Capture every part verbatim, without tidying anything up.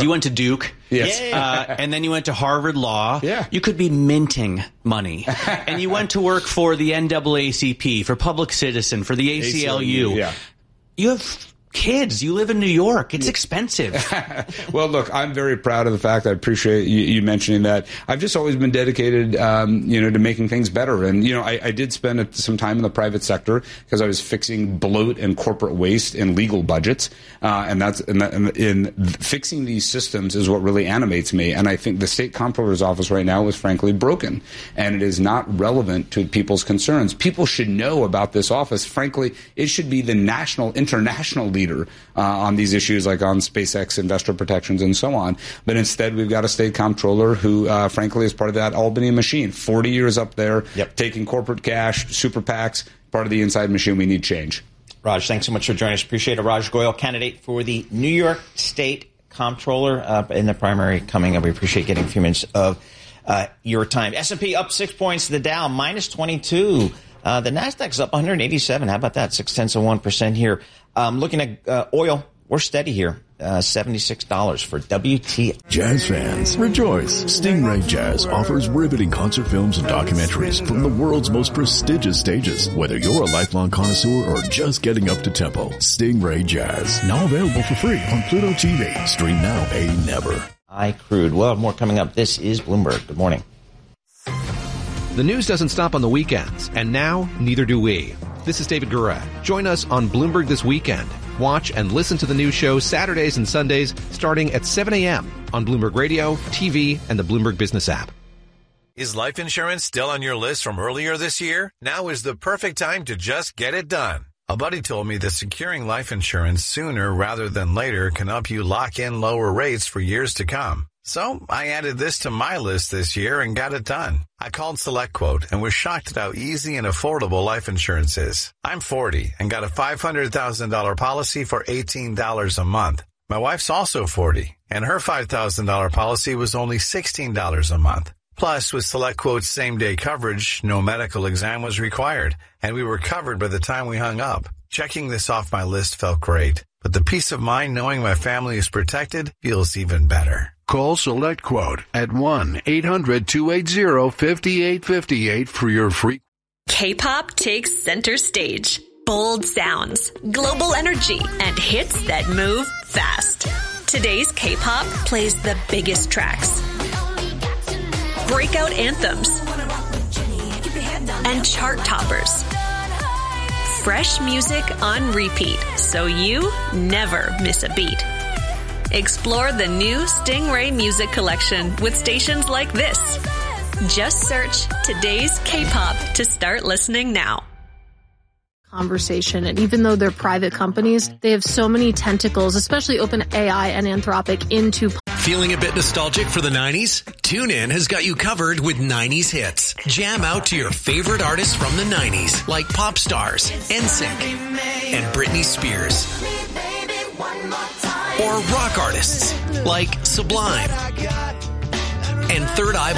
You went to Duke. Yes. Uh, and then you went to Harvard Law. Yeah. You could be minting money. And you went to work for the N double A C P, for Public Citizen, for the A C L U. Yeah. You have kids. You live in New York. It's expensive. Well, look, I'm very proud of the fact. I appreciate you, you mentioning that. I've just always been dedicated, um, you know, to making things better. And, you know, I, I did spend a, some time in the private sector because I was fixing bloat and corporate waste and legal budgets. Uh, and that's and, that, and in fixing these systems is what really animates me. And I think the state comptroller's office right now is frankly broken, and it is not relevant to people's concerns. People should know about this office. Frankly, it should be the national, international leader leader uh, on these issues, like on SpaceX investor protections and so on. But instead, we've got a state comptroller who, uh, frankly, is part of that Albany machine. forty years up there, yep. taking corporate cash, super PACs, part of the inside machine. We need change. Raj, thanks so much for joining us. Appreciate it. Raj Goyal, candidate for the New York State Comptroller uh, in the primary coming up. We appreciate getting a few minutes of uh, your time. S and P up six points. The Dow minus twenty-two. Uh, the Nasdaq's up one hundred eighty-seven. How about that? Six tenths of one percent here. Um, looking at uh, oil, we're steady here. Uh, seventy-six dollars for W T I. Jazz fans, rejoice. Stingray Jazz offers riveting concert films and documentaries from the world's most prestigious stages. Whether you're a lifelong connoisseur or just getting up to tempo, Stingray Jazz, now available for free on Pluto T V. Stream now, pay never. I crude. Well, more coming up. This is Bloomberg. Good morning. The news doesn't stop on the weekends, and now neither do we. This is David Gura. Join us on Bloomberg This Weekend. Watch and listen to the news show Saturdays and Sundays starting at seven a.m. on Bloomberg Radio, T V, and the Bloomberg Business app. Is life insurance still on your list from earlier this year? Now is the perfect time to just get it done. A buddy told me that securing life insurance sooner rather than later can help you lock in lower rates for years to come. So I added this to my list this year and got it done. I called SelectQuote and was shocked at how easy and affordable life insurance is. I'm forty and got a five hundred thousand dollars policy for eighteen dollars a month. My wife's also forty, and her five thousand dollars policy was only sixteen dollars a month. Plus, with SelectQuote's same-day coverage, no medical exam was required, and we were covered by the time we hung up. Checking this off my list felt great, but the peace of mind knowing my family is protected feels even better. Call SelectQuote at one eight hundred two eight zero five eight five eight for your free. K-pop takes center stage. Bold sounds, global energy, and hits that move fast. Today's K-pop plays the biggest tracks, breakout anthems, and chart toppers. Fresh music on repeat, so you never miss a beat. Explore the new Stingray Music Collection with stations like this. Just search today's K-pop to start listening now. Conversation, and even though they're private companies, they have so many tentacles, especially OpenAI and Anthropic, into... Feeling a bit nostalgic for the nineties? TuneIn has got you covered with nineties hits. Jam out to your favorite artists from the nineties, like Pop Stars, N Sync, and Britney Spears. Or rock artists, like Sublime and Third Eye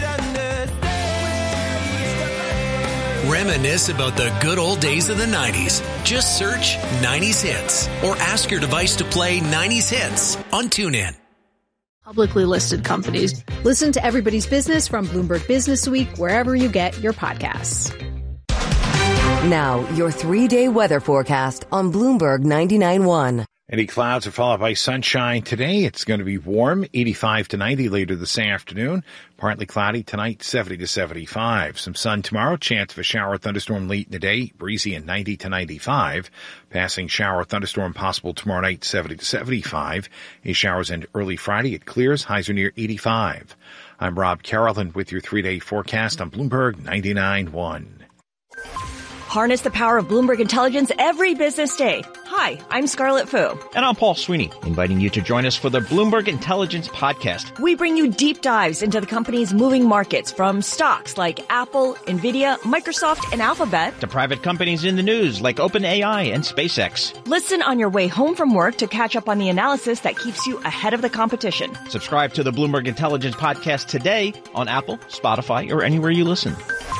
Blind. Reminisce about the good old days of the nineties. Just search nineties hits or ask your device to play nineties hits on TuneIn. Publicly listed companies. Listen to Everybody's Business from Bloomberg Business Week wherever you get your podcasts. Now, your three-day weather forecast on Bloomberg ninety-nine point one. Any clouds are followed by sunshine today. It's going to be warm, eighty-five to ninety later this afternoon. Partly cloudy tonight, seventy to seventy-five. Some sun tomorrow, chance of a shower or thunderstorm late in the day, breezy at ninety to ninety-five. Passing shower or thunderstorm possible tomorrow night, seventy to seventy-five. A showers end early Friday. It clears, highs are near eighty-five. I'm Rob Carroll with your three-day forecast on Bloomberg ninety-nine point one. Harness the power of Bloomberg Intelligence every business day. Hi, I'm Scarlett Fu. And I'm Paul Sweeney, inviting you to join us for the Bloomberg Intelligence Podcast. We bring you deep dives into the company's moving markets, from stocks like Apple, Nvidia, Microsoft, and Alphabet, to private companies in the news like OpenAI and SpaceX. Listen on your way home from work to catch up on the analysis that keeps you ahead of the competition. Subscribe to the Bloomberg Intelligence Podcast today on Apple, Spotify, or anywhere you listen.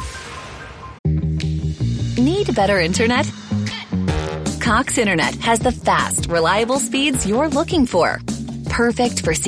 Need better internet? Cox Internet has the fast, reliable speeds you're looking for. Perfect for